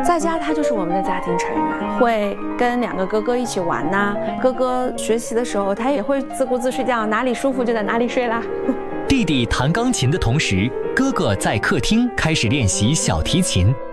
在家他就是我们的家庭成员，会跟2个哥哥一起玩呐。哥哥学习的时候，他也会自顾自睡觉，哪里舒服就在哪里睡啦。 弟弟弹钢琴的同时，哥哥在客厅开始练习小提琴。